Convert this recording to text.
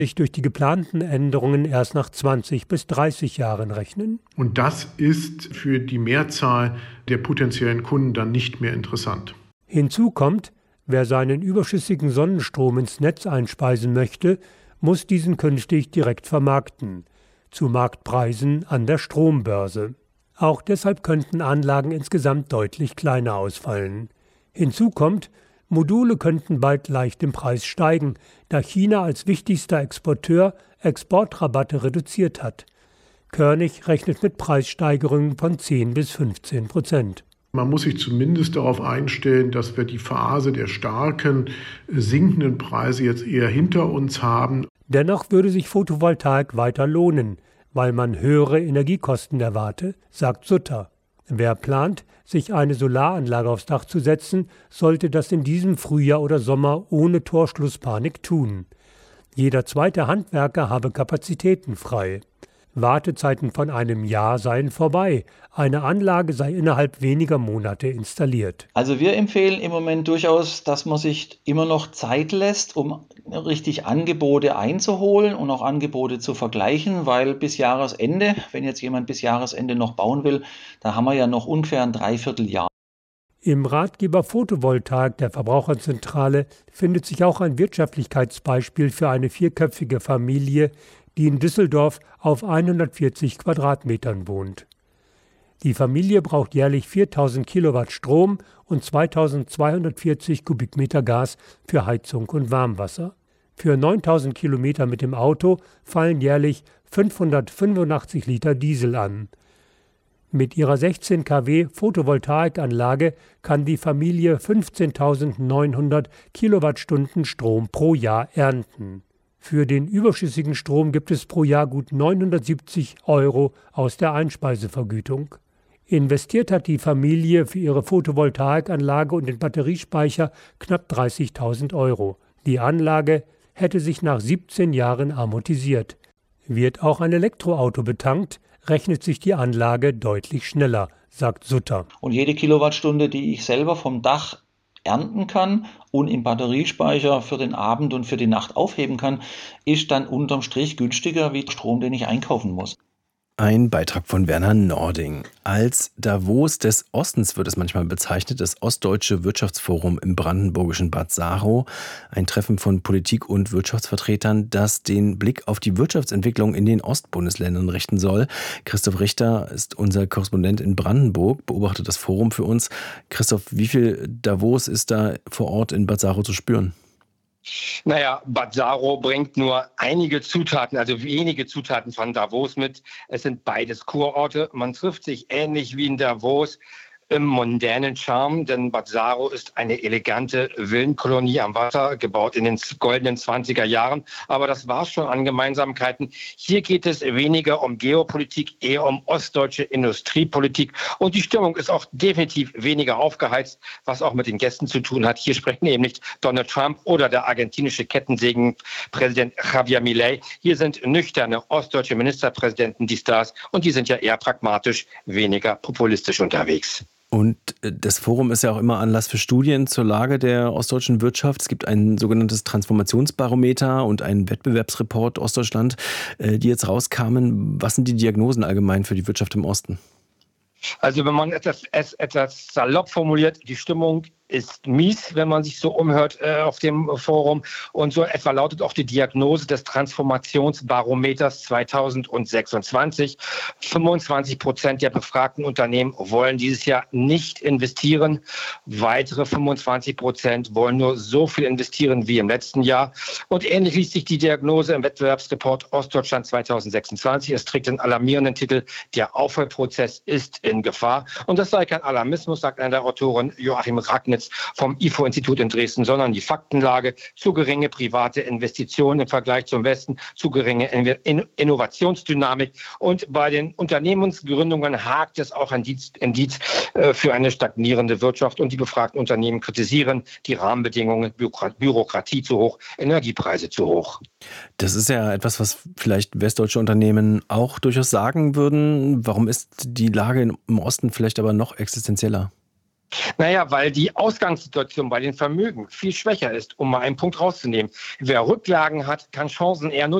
sich durch die geplanten Änderungen erst nach 20 bis 30 Jahren rechnen. Und das ist für die Mehrzahl der potenziellen Kunden dann nicht mehr interessant. Hinzu kommt, wer seinen überschüssigen Sonnenstrom ins Netz einspeisen möchte, muss diesen künftig direkt vermarkten, zu Marktpreisen an der Strombörse. Auch deshalb könnten Anlagen insgesamt deutlich kleiner ausfallen. Hinzu kommt, Module könnten bald leicht im Preis steigen, da China als wichtigster Exporteur Exportrabatte reduziert hat. Koernig rechnet mit Preissteigerungen von 10 bis 15%. Man muss sich zumindest darauf einstellen, dass wir die Phase der starken sinkenden Preise jetzt eher hinter uns haben. Dennoch würde sich Photovoltaik weiter lohnen, weil man höhere Energiekosten erwarte, sagt Sutter. Wer plant, sich eine Solaranlage aufs Dach zu setzen, sollte das in diesem Frühjahr oder Sommer ohne Torschlusspanik tun. Jeder zweite Handwerker habe Kapazitäten frei. Wartezeiten von einem Jahr seien vorbei. Eine Anlage sei innerhalb weniger Monate installiert. Also wir empfehlen im Moment durchaus, dass man sich immer noch Zeit lässt, um richtig Angebote einzuholen und auch Angebote zu vergleichen, weil bis Jahresende, wenn jetzt jemand bis Jahresende noch bauen will, da haben wir ja noch ungefähr ein Dreivierteljahr. Im Ratgeber Photovoltaik der Verbraucherzentrale findet sich auch ein Wirtschaftlichkeitsbeispiel für eine vierköpfige Familie, die in Düsseldorf auf 140 Quadratmetern wohnt. Die Familie braucht jährlich 4.000 Kilowatt Strom und 2.240 Kubikmeter Gas für Heizung und Warmwasser. Für 9.000 Kilometer mit dem Auto fallen jährlich 585 Liter Diesel an. Mit ihrer 16 kW Photovoltaikanlage kann die Familie 15.900 Kilowattstunden Strom pro Jahr ernten. Für den überschüssigen Strom gibt es pro Jahr gut 970 € aus der Einspeisevergütung. Investiert hat die Familie für ihre Photovoltaikanlage und den Batteriespeicher knapp 30.000 €. Die Anlage hätte sich nach 17 Jahren amortisiert. Wird auch ein Elektroauto betankt, rechnet sich die Anlage deutlich schneller, sagt Sutter. Und jede Kilowattstunde, die ich selber vom Dach ernten kann und im Batteriespeicher für den Abend und für die Nacht aufheben kann, ist dann unterm Strich günstiger wie der Strom, den ich einkaufen muss. Ein Beitrag von Werner Nording. Als Davos des Ostens wird es manchmal bezeichnet, das Ostdeutsche Wirtschaftsforum im brandenburgischen Bad Saro. Ein Treffen von Politik- und Wirtschaftsvertretern, das den Blick auf die Wirtschaftsentwicklung in den Ostbundesländern richten soll. Christoph Richter ist unser Korrespondent in Brandenburg, beobachtet das Forum für uns. Christoph, wie viel Davos ist da vor Ort in Bad Saro zu spüren? Naja, Bad Saro bringt nur einige Zutaten, also wenige Zutaten von Davos mit. Es sind beides Kurorte. Man trifft sich ähnlich wie in Davos im mondänen Charme, denn Bad Saro ist eine elegante Villenkolonie am Wasser, gebaut in den goldenen 20er Jahren. Aber das war schon an Gemeinsamkeiten. Hier geht es weniger um Geopolitik, eher um ostdeutsche Industriepolitik. Und die Stimmung ist auch definitiv weniger aufgeheizt, was auch mit den Gästen zu tun hat. Hier sprechen eben nicht Donald Trump oder der argentinische Kettensägen-Präsident Javier Milei. Hier sind nüchterne ostdeutsche Ministerpräsidenten die Stars und die sind ja eher pragmatisch, weniger populistisch unterwegs. Und das Forum ist ja auch immer Anlass für Studien zur Lage der ostdeutschen Wirtschaft. Es gibt ein sogenanntes Transformationsbarometer und einen Wettbewerbsreport Ostdeutschland, die jetzt rauskamen. Was sind die Diagnosen allgemein für die Wirtschaft im Osten? Also wenn man etwas salopp formuliert, die Stimmung ist mies, wenn man sich so umhört auf dem Forum. Und so etwa lautet auch die Diagnose des Transformationsbarometers 2026. 25% der befragten Unternehmen wollen dieses Jahr nicht investieren. Weitere 25% wollen nur so viel investieren wie im letzten Jahr. Und ähnlich liest sich die Diagnose im Wettbewerbsreport Ostdeutschland 2026. Es trägt den alarmierenden Titel „Der Aufholprozess ist in Gefahr". Und das sei kein Alarmismus, sagt einer der Autoren, Joachim Ragnitz vom IFO-Institut in Dresden, sondern die Faktenlage: zu geringe private Investitionen im Vergleich zum Westen, zu geringe Innovationsdynamik. Und bei den Unternehmensgründungen hakt es auch ein Indiz für eine stagnierende Wirtschaft. Und die befragten Unternehmen kritisieren die Rahmenbedingungen: Bürokratie zu hoch, Energiepreise zu hoch. Das ist ja etwas, was vielleicht westdeutsche Unternehmen auch durchaus sagen würden. Warum ist die Lage im Osten vielleicht aber noch existenzieller? Naja, weil die Ausgangssituation bei den Vermögen viel schwächer ist, um mal einen Punkt rauszunehmen. Wer Rücklagen hat, kann Chancen eher nutzen.